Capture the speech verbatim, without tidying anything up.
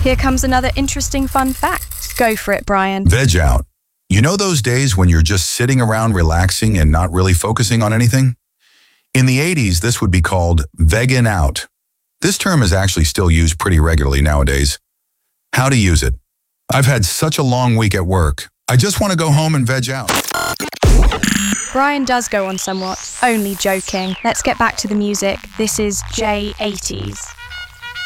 Here comes another interesting fun fact. Go for it, Brian. Veg out. You know those days when you're just sitting around relaxing and not really focusing on anything? In the eighties, this would be called vegging out. This term is actually still used pretty regularly nowadays. How to use it. I've had such a long week at work. I just want to go home and veg out. Brian does go on somewhat. Only joking. Let's get back to the music. This is J eighties.